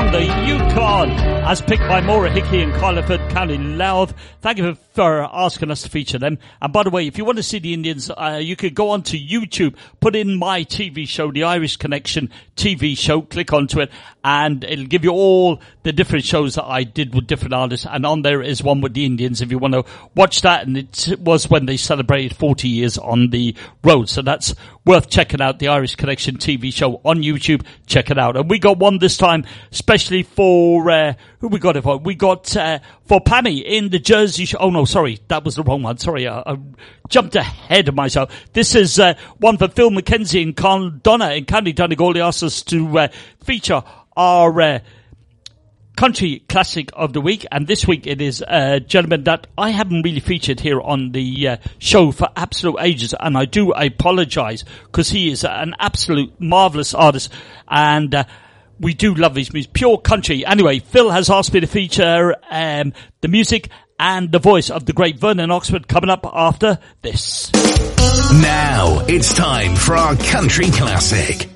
from the Yukon, as picked by Maura Hickey in Carlingford, County Louth. Thank you for asking us to feature them. And by the way, if you want to see the Indians, you could go onto YouTube, put in my TV show, The Irish Connection TV show, click onto it, and it'll give you all the different shows that I did with different artists. And on there is one with the Indians if you want to watch that. And it was when they celebrated 40 years on the road. So that's worth checking out, The Irish Connection TV show on YouTube. Check it out. And we got one this time, especially for, who we got it for? We got, for Pammy in the Jersey show. Oh no, sorry, that was the wrong one. Sorry, I jumped ahead of myself. This is, one for Phil McKenzie in Clondonna in County Donegal. They asked us to, feature our, country classic of the week, and this week it is a gentleman that I haven't really featured here on the show for absolute ages, and I do apologise because he is an absolute marvellous artist, and we do love his music, pure country. Anyway, Phil has asked me to feature the music and the voice of the great Vernon Oxford coming up after this. Now it's time for our country classic.